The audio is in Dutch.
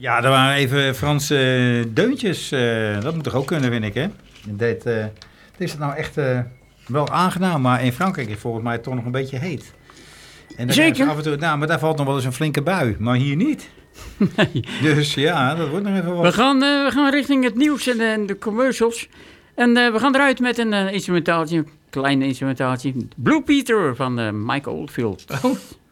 Ja, er waren even Franse deuntjes. Dat moet toch ook kunnen, vind ik, hè? Dit is het nou echt wel aangenaam, maar in Frankrijk is volgens mij toch nog een beetje heet. En dan Zeker. af en toe, maar daar valt nog wel eens een flinke bui, maar hier niet. Nee. Dus ja, dat wordt nog even wat. We gaan richting het nieuws en de commercials. En we gaan eruit met een instrumentaaltje, een klein instrumentaaltje. Blue Peter van Mike Oldfield. Oh.